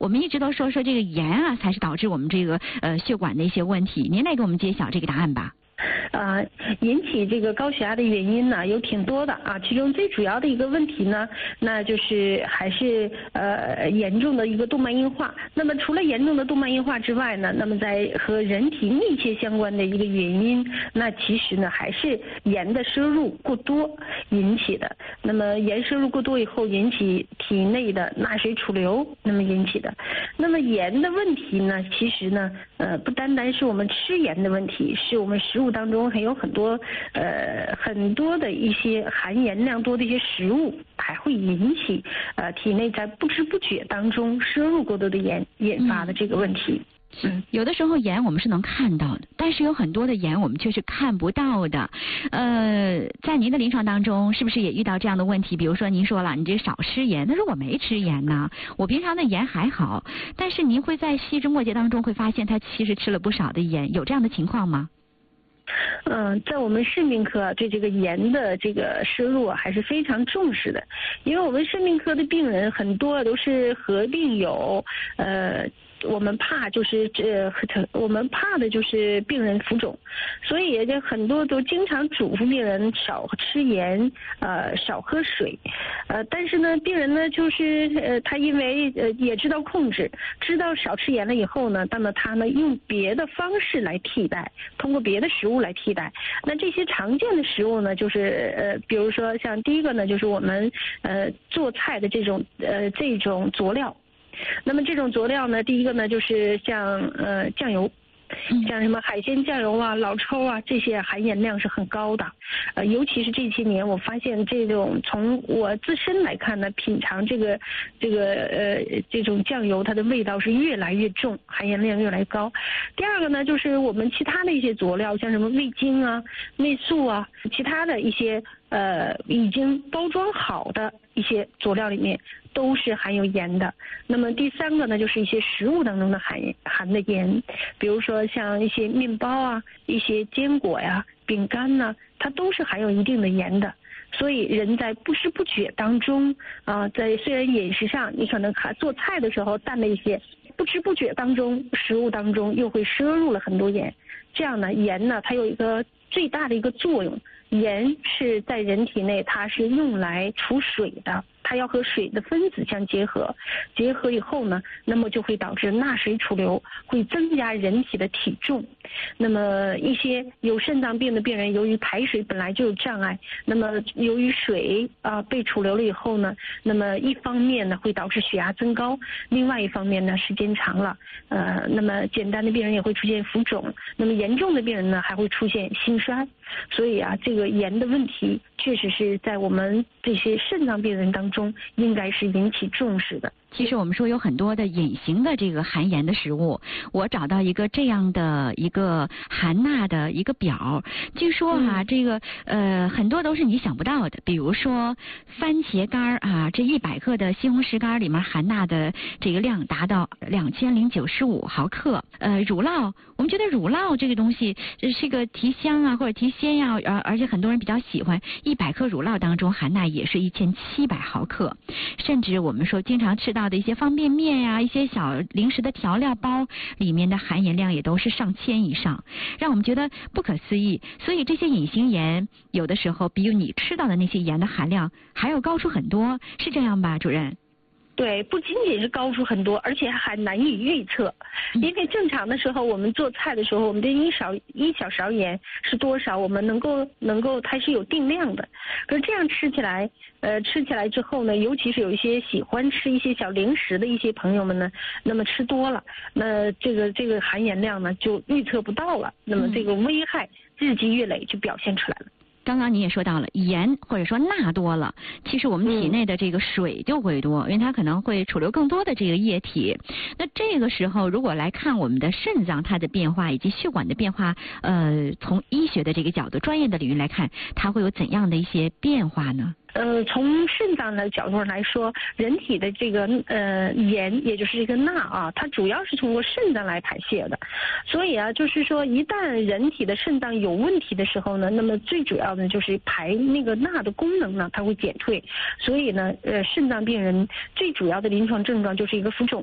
我们一直都说这个盐啊，才是导致我们这个血管的一些问题。您来给我们揭晓这个答案吧。 引起这个高血压的原因呢有挺多的啊，其中最主要的一个问题呢，那就是还是严重的一个动脉硬化。那么除了严重的动脉硬化之外呢，那么在和人体密切相关的一个原因，那其实呢还是盐的摄入过多引起的。那么盐摄入过多以后引起体内的钠水储留，那么引起的。那么盐的问题呢，其实呢不单单是我们吃盐的问题，是我们食物当中还有很多的一些含盐量多的一些食物，还会引起体内在不知不觉当中摄入过多的盐引发的这个问题。 有的时候盐我们是能看到的，但是有很多的盐我们却是看不到的。在您的临床当中，是不是也遇到这样的问题？比如说您说了，你这少吃盐，那如果没吃盐呢？我平常的盐还好，但是您会在细枝末节当中会发现他其实吃了不少的盐，有这样的情况吗？ 在我们肾病科对这个盐的这个摄入还是非常重视的，因为我们肾病科的病人很多都是合并有我们怕的就是病人浮肿，所以就很多都经常嘱咐病人少吃盐，少喝水，但是呢，病人呢就是他因为也知道控制，知道少吃盐了以后呢，那么他呢用别的方式来替代，通过别的食物来替代。那这些常见的食物呢，就是比如说像第一个呢，就是我们做菜的这种佐料。那么这种佐料呢，第一个呢就是像酱油，像什么海鲜酱油啊、老抽啊，这些含盐量是很高的。尤其是这些年，我发现这种从我自身来看呢，品尝这种酱油，它的味道是越来越重，含盐量越来越高。第二个呢，就是我们其他的一些佐料，像什么味精啊、味素啊，其他的一些已经包装好的一些佐料里面都是含有盐的。那么第三个呢，就是一些食物当中的含的盐，比如说像一些面包啊、一些坚果呀、饼干呢，它都是含有一定的盐的。所以人在不知不觉当中在虽然饮食上你可能做菜的时候淡了一些，不知不觉当中食物当中又会摄入了很多盐。这样呢，盐呢它有一个最大的一个作用，盐是在人体内它是用来储水的，它要和水的分子相结合，结合以后呢，那么就会导致钠水储留，会增加人体的体重。那么一些有肾脏病的病人，由于排水本来就有障碍，那么由于水被储留了以后呢，那么一方面呢会导致血压增高，另外一方面呢时间长了，那么简单的病人也会出现浮肿，那么严重的病人呢还会出现心衰。所以这个盐的问题确实是在我们这些肾脏病人当中应该是引起重视的。 其实我们说有很多的隐形的这个含盐的食物，我找到一个这样的一个含钠的一个表，据说这个很多都是你想不到的，比如说番茄干这100克的西红柿干里面含钠的这个量达到2095毫克。乳酪，我们觉得乳酪这个东西是个提香或者提鲜而且很多人比较喜欢，100克乳酪当中含钠也是1700毫克，甚至我们说经常吃到的一些方便面一些小零食的调料包里面的含盐量也都是上千以上，让我们觉得不可思议。所以这些隐形盐有的时候比你吃到的那些盐的含量还要高出很多，是这样吧，主任？ 对，不仅仅是高出很多，而且还难以预测。因为正常的时候，我们做菜的时候，我们的一小勺盐是多少，我们能够它是有定量的。可是这样吃起来之后呢，尤其是有一些喜欢吃一些小零食的一些朋友们呢，那么吃多了，那这个含盐量呢就预测不到了，那么这个危害日积月累就表现出来了。 刚刚你也说到了，盐或者说钠多了，其实我们体内的这个水就会多，因为它可能会储留更多的这个液体。那这个时候如果来看我们的肾脏它的变化以及血管的变化，从医学的这个角度、专业的领域来看，它会有怎样的一些变化呢？ 从肾脏的角度上来说，人体的这个盐，也就是这个钠它主要是通过肾脏来排泄的。所以就是说，一旦人体的肾脏有问题的时候呢，那么最主要的就是排那个钠的功能呢，它会减退。所以呢，肾脏病人最主要的临床症状就是一个浮肿。